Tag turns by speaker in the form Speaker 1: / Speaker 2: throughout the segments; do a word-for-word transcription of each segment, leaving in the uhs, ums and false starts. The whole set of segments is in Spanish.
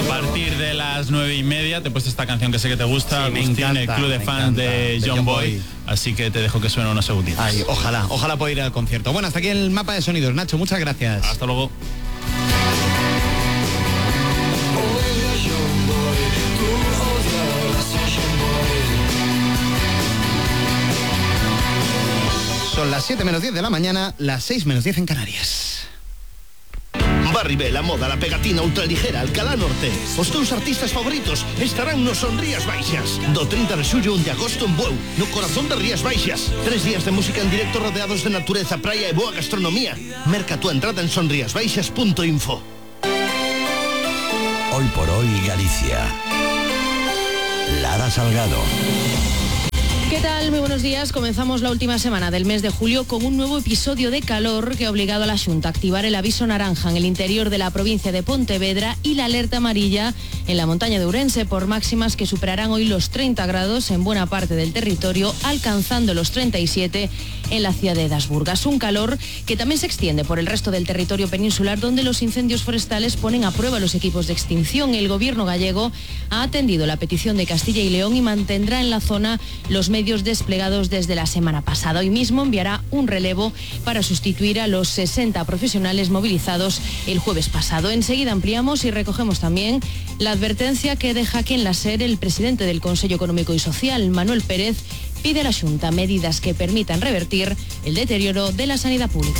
Speaker 1: partir de las nueve y media te he puesto esta canción que sé que te gusta,
Speaker 2: sí, me
Speaker 1: Agustín,
Speaker 2: encanta,
Speaker 1: el club de
Speaker 2: me
Speaker 1: fans
Speaker 2: encanta,
Speaker 1: de,
Speaker 2: de
Speaker 1: John,
Speaker 2: John
Speaker 1: Boy.
Speaker 2: Boy.
Speaker 1: Así que te dejo que suene unos segunditos.
Speaker 2: Ay, ojalá, ojalá pueda ir al concierto. Bueno, hasta aquí el mapa de sonidos. Nacho, muchas gracias.
Speaker 1: Hasta luego.
Speaker 2: Son las siete menos diez de la mañana, las seis menos diez en Canarias.
Speaker 3: Barribé, la moda, la pegatina ultraligera, Alcalá Norte. Os teus artistas favoritos estarán nos Son Rías Baixas. Do treinta de xullo un de agosto en Bueu, no corazón de Rías Baixas. Tres días de música en directo rodeados de natureza, praia e boa gastronomía. Merca tu entrada en sonriasbaixas punto info.
Speaker 4: Hoy por hoy Galicia. Lara Salgado.
Speaker 5: ¿Qué tal? Muy buenos días. Comenzamos la última semana del mes de julio con un nuevo episodio de calor que ha obligado a la Xunta a activar el aviso naranja en el interior de la provincia de Pontevedra y la alerta amarilla en la montaña de Ourense por máximas que superarán hoy los treinta grados en buena parte del territorio, alcanzando los treinta y siete en la ciudad de Das Burgas. Un calor que también se extiende por el resto del territorio peninsular, donde los incendios forestales ponen a prueba los equipos de extinción. El gobierno gallego ha atendido la petición de Castilla y León y mantendrá en la zona los medios desplegados desde la semana pasada. Hoy mismo enviará un relevo para sustituir a los sesenta profesionales movilizados el jueves pasado. Enseguida ampliamos y recogemos también la advertencia que deja aquí en la SER el presidente del Consejo Económico y Social, Manuel Pérez, pide a la Xunta medidas que permitan revertir el deterioro de la sanidad pública.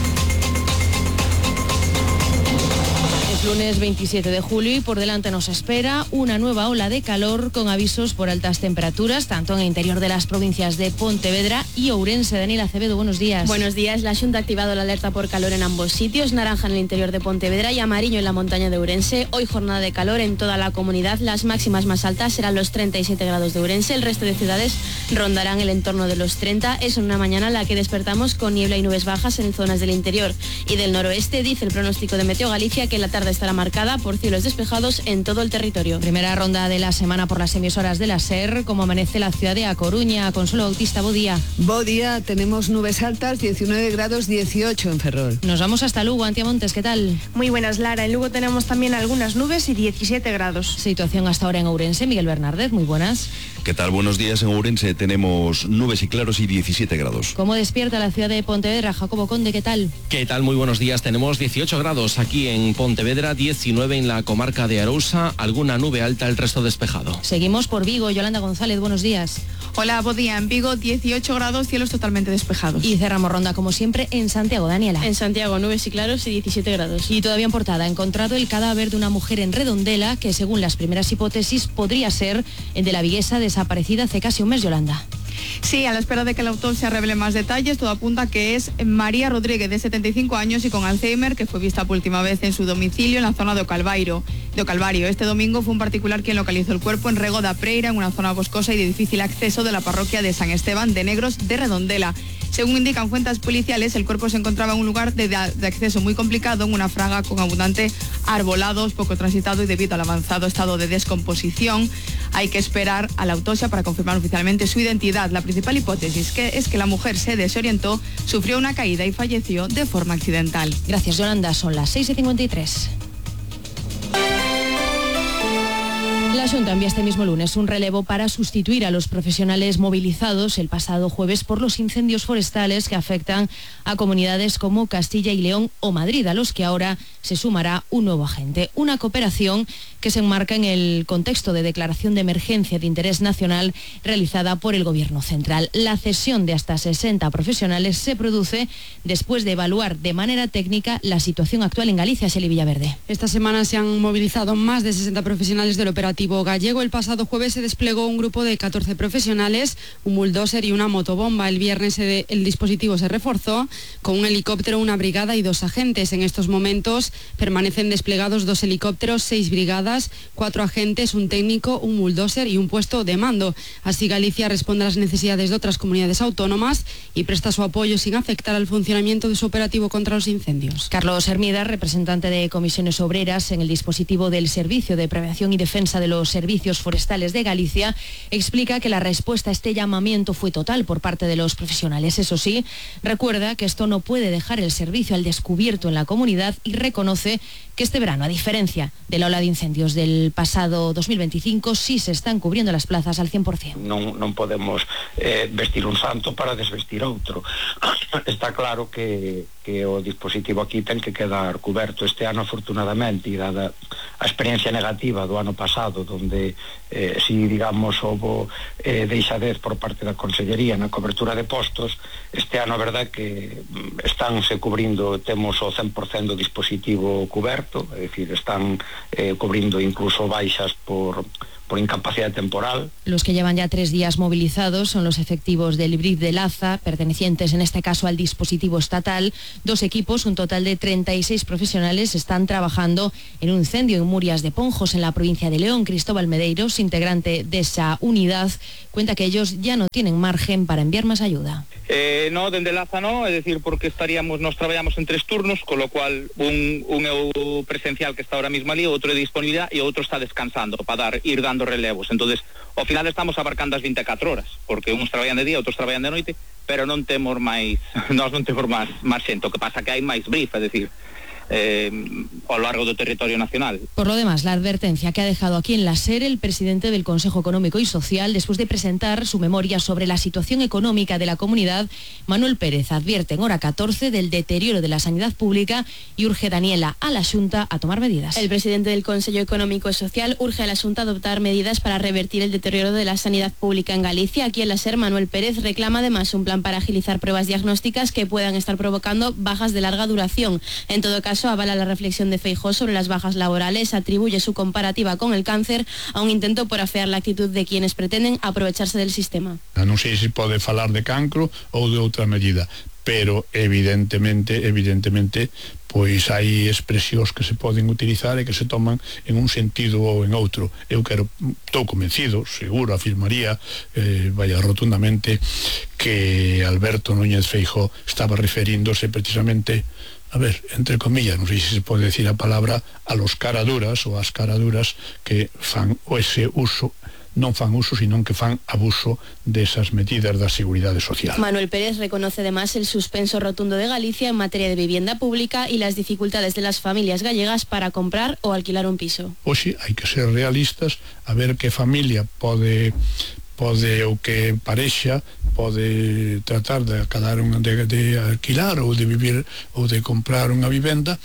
Speaker 5: Lunes veintisiete de julio y por delante nos espera una nueva ola de calor con avisos por altas temperaturas, tanto en el interior de las provincias de Pontevedra y Ourense. Daniela Acevedo, buenos días.
Speaker 6: Buenos días. La Xunta ha activado la alerta por calor en ambos sitios, naranja en el interior de Pontevedra y amarillo en la montaña de Ourense. Hoy jornada de calor en toda la comunidad. Las máximas más altas serán los treinta y siete grados de Ourense. El resto de ciudades rondarán el entorno de los treinta. Es una mañana en la que despertamos con niebla y nubes bajas en zonas del interior y del noroeste. Dice el pronóstico de Meteo Galicia que la tarde estará marcada por cielos despejados en todo el territorio.
Speaker 5: Primera ronda de la semana por las emisoras de la SER. Como amanece la ciudad de A Coruña. Consuelo Bautista, bo día.
Speaker 7: Bo día, tenemos nubes altas, diecinueve grados, dieciocho en Ferrol.
Speaker 5: Nos vamos hasta Lugo. Antía Montes, ¿qué tal?
Speaker 8: Muy buenas, Lara. En Lugo tenemos también algunas nubes y diecisiete grados.
Speaker 5: Situación hasta ahora en Ourense. Miguel Bernárdez, muy buenas.
Speaker 9: ¿Qué tal? Buenos días. En Ourense tenemos nubes y claros y diecisiete grados.
Speaker 5: ¿Cómo despierta la ciudad de Pontevedra? Jacobo Conde, ¿qué tal?
Speaker 10: ¿Qué tal? Muy buenos días. Tenemos dieciocho grados aquí en Pontevedra, diecinueve en la comarca de Arousa, alguna nube alta, el resto despejado.
Speaker 5: Seguimos por Vigo. Yolanda González, buenos días.
Speaker 8: Hola, buen día. En Vigo, dieciocho grados, cielos totalmente despejados.
Speaker 5: Y cerramos ronda, como siempre, en Santiago. Daniela.
Speaker 6: En Santiago, nubes y claros y diecisiete grados.
Speaker 5: Y todavía en Portada, encontrado el cadáver de una mujer en Redondela que, según las primeras hipótesis, podría ser el de la viguesa desaparecida hace casi un mes, Yolanda.
Speaker 8: Sí, a la espera de que la autopsia revele más detalles, todo apunta que es María Rodríguez, de setenta y cinco años y con Alzheimer, que fue vista por última vez en su domicilio en la zona de Ocalvairo. De Ocalvario. Este domingo fue un particular quien localizó el cuerpo en Rego da Preira, en una zona boscosa y de difícil acceso de la parroquia de San Esteban de Negros de Redondela. Según indican fuentes policiales, el cuerpo se encontraba en un lugar de, de acceso muy complicado, en una fraga con abundante arbolados, poco transitado y debido al avanzado estado de descomposición, hay que esperar a la autopsia para confirmar oficialmente su identidad. La principal hipótesis que es que la mujer se desorientó, sufrió una caída y falleció de forma accidental.
Speaker 5: Gracias, Yolanda. Son las seis y cincuenta y tres. La Xunta envía este mismo lunes un relevo para sustituir a los profesionales movilizados el pasado jueves por los incendios forestales que afectan a comunidades como Castilla y León o Madrid, a los que ahora se sumará un nuevo agente. Una cooperación que se enmarca en el contexto de declaración de emergencia de interés nacional realizada por el Gobierno central. La cesión de hasta sesenta profesionales se produce después de evaluar de manera técnica la situación actual en Galicia. Xeli Villaverde.
Speaker 11: Esta semana se han movilizado más de sesenta profesionales del operativo gallego. El pasado jueves se desplegó un grupo de catorce profesionales, un bulldozer y una motobomba. El viernes el dispositivo se reforzó con un helicóptero, una brigada y dos agentes. En estos momentos permanecen desplegados dos helicópteros, seis brigadas, cuatro agentes, un técnico, un bulldozer y un puesto de mando. Así Galicia responde a las necesidades de otras comunidades autónomas y presta su apoyo sin afectar al funcionamiento de su operativo contra los incendios.
Speaker 5: Carlos Hermida, representante de Comisiones Obreras en el dispositivo del Servicio de Prevención y Defensa de los Servicios Forestales de Galicia, explica que la respuesta a este llamamiento fue total por parte de los profesionales. Eso sí, recuerda que esto no puede dejar el servicio al descubierto en la comunidad y reconoce que este verano, a diferencia de la ola de incendios del pasado dos mil veinticinco, sí se están cubriendo las plazas al cien por ciento.
Speaker 4: Non, non podemos eh, vestir un santo para desvestir outro. Está claro que, que o dispositivo aquí ten que quedar coberto. Este ano, afortunadamente, e dada a experiencia negativa do ano pasado, donde eh, si, digamos, houve eh, deixadez por parte da Consellería na cobertura de postos, este ano, a verdade, que estánse cubrindo, temos o cen por cento do dispositivo coberto, é dicir, están eh, cubrindo incluso baixas por... por incapacidad temporal.
Speaker 5: Los que llevan ya tres días movilizados son los efectivos del B R I C de Laza, pertenecientes en este caso al dispositivo estatal. Dos equipos, un total de treinta y seis profesionales, están trabajando en un incendio en Murias de Ponjos, en la provincia de León. Cristóbal Medeiros, integrante de esa unidad, cuenta que ellos ya no tienen margen para enviar más ayuda.
Speaker 12: Eh, no, dende Laza no, é dicir, porque estaríamos, nos traballamos en tres turnos, con lo cual un, un é o presencial que está ahora mismo ali, outro é disponibilidad e outro está descansando para dar, ir dando relevos. Entonces, ao final estamos abarcando as veinticuatro horas, porque uns traballan de día, outros traballan de noite, pero non temos máis, nós non temos máis, máis xente, o que pasa que hai máis brief, é dicir, Eh, a lo largo del territorio nacional.
Speaker 5: Por lo demás, la advertencia que ha dejado aquí en la SER el presidente del Consejo Económico y Social después de presentar su memoria sobre la situación económica de la comunidad, Manuel Pérez advierte en hora catorce del deterioro de la sanidad pública y urge Daniela a la Xunta a tomar medidas.
Speaker 6: El presidente del Consejo Económico y Social urge a la Xunta a adoptar medidas para revertir el deterioro de la sanidad pública en Galicia. Aquí en la SER, Manuel Pérez reclama además un plan para agilizar pruebas diagnósticas que puedan estar provocando bajas de larga duración. En todo caso, avala la reflexión de Feijóo sobre las bajas laborales, atribuye su comparativa con el cáncer a un intento por afear la actitud de quienes pretenden aprovecharse del sistema.
Speaker 13: Non sei se pode falar de cancro ou de outra medida, pero evidentemente, evidentemente, pois hai expresións que se poden utilizar e que se toman en un sentido ou en outro. Eu quero, estou convencido, seguro, afirmaría, eh, vaya rotundamente, que Alberto Núñez Feijóo estaba referíndose precisamente, a ver, entre comillas, non sei se se pode decir a palabra, a los caraduras ou as caraduras que fan o ese uso, non fan uso, sino que fan abuso desas medidas da seguridade social.
Speaker 6: Manuel Pérez reconoce además el suspenso rotundo de Galicia en materia de vivienda pública y las dificultades de las familias gallegas para comprar o alquilar un piso.
Speaker 13: Oxe, hai que ser realistas, a ver que familia pode pode o que parexa pode tratar de acadar un, de, de alquilar ou de vivir ou de comprar unha vivenda,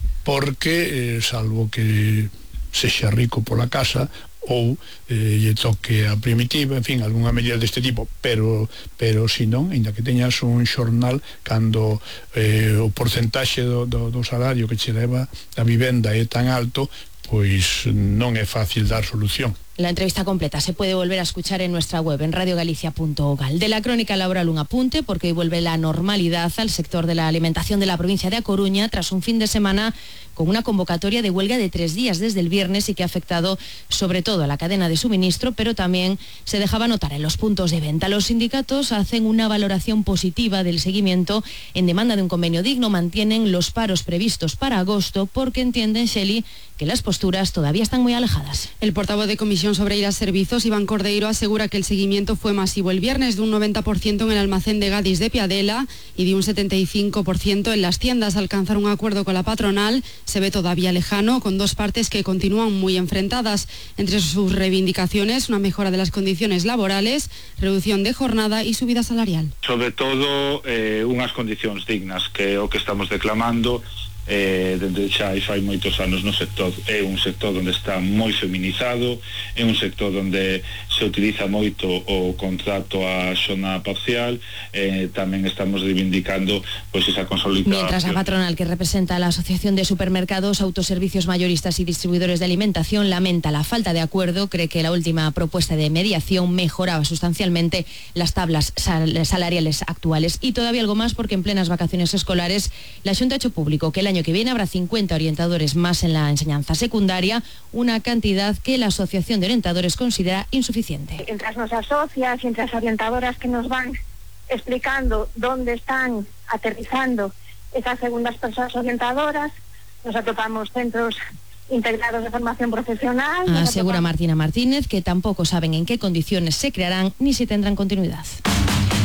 Speaker 13: porque eh, salvo que sexa rico pola casa ou eh, lle toque a primitiva, en fin, algunha medida deste tipo, pero pero si non, ainda que teñas un xornal, cando eh, o porcentaxe do, do, do salario que che leva a vivenda é tan alto, pois non é fácil dar solución.
Speaker 5: La entrevista completa se puede volver a escuchar en nuestra web, en radiogalicia punto gal. De la crónica laboral un apunte, porque hoy vuelve la normalidad al sector de la alimentación de la provincia de A Coruña, tras un fin de semana con una convocatoria de huelga de tres días desde el viernes y que ha afectado sobre todo a la cadena de suministro, pero también se dejaba notar en los puntos de venta. Los sindicatos hacen una valoración positiva del seguimiento en demanda de un convenio digno, mantienen los paros previstos para agosto porque entienden, Shelley, que las posturas todavía están muy alejadas.
Speaker 11: El portavoz de Comisión sobre ir a servicios, Iván Cordeiro, asegura que el seguimiento fue masivo el viernes, de un noventa por ciento en el almacén de Gadis de Piadela y de un setenta y cinco por ciento en las tiendas. Alcanzar un acuerdo con la patronal se ve todavía lejano, con dos partes que continúan muy enfrentadas. Entre sus reivindicaciones, una mejora de las condiciones laborales, reducción de jornada y subida salarial.
Speaker 14: Sobre todo, eh, unhas condicións dignas, que é o que estamos declamando. Eh, dende xa iso hai moitos anos no sector. É un sector onde está moi feminizado, é un sector onde se utiliza moito o contrato a xona parcial, eh, tamén estamos reivindicando pois esa consolidación.
Speaker 5: Mientras la patronal, que representa a la Asociación de Supermercados, Autoservicios Mayoristas y Distribuidores de Alimentación, lamenta la falta de acuerdo, cree que la última propuesta de mediación mejoraba sustancialmente las tablas sal salariales actuales. Y todavía algo más, porque en plenas vacaciones escolares la Xunta ha hecho público que el año que viene habrá cincuenta orientadores más en la enseñanza secundaria, una cantidad que la Asociación de Orientadores considera insuficiente.
Speaker 15: Entre as nosas socias y entre as orientadoras que nos van explicando dónde están aterrizando esas segundas personas orientadoras, nos atopamos centros integrados de formación profesional.
Speaker 5: Asegura Martina Martínez que tampoco saben en qué condiciones se crearán ni si tendrán continuidad.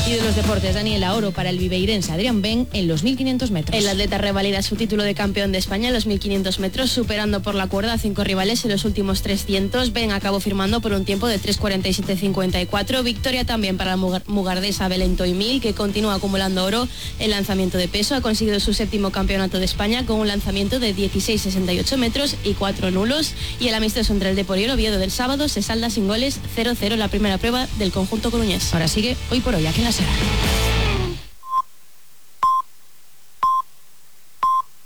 Speaker 5: Y de los deportes, Daniela, oro para el viveirense Adrián Ben en los mil quinientos metros.
Speaker 6: El atleta revalida su título de campeón de España en los mil quinientos metros, superando por la cuerda a cinco rivales en los últimos trescientos. Ben acabó firmando por un tiempo de tres cuarenta y siete cincuenta y cuatro. Victoria también para la mugardesa Belén Toimil, que continúa acumulando oro en lanzamiento de peso. Ha conseguido su séptimo campeonato de España con un lanzamiento de dieciséis sesenta y ocho metros y cuatro nulos. Y el amistoso entre el Depor y el Oviedo del sábado se salda sin goles, cero cero la primera prueba del conjunto coruñés.
Speaker 5: Ahora sigue Hoy por Hoy aquí en la Sera.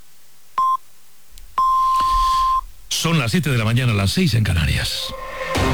Speaker 16: Son las siete de la mañana, las seis en Canarias.